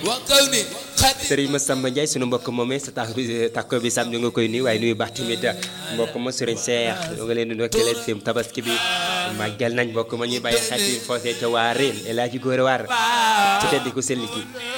Serigne Massamba Ndiaye sunu mbokk moomee sa takko bi sam ñu nga koy nuyu waaye nuyu baax tamit mbokk ma Serigne Cheikh nga leen di ndokkale seen tabaski bi màggal nañ mbokk ma ñuy bàyyi xel foofee ca waa Reen El Hadji Góor waar ci tedd ko selli ki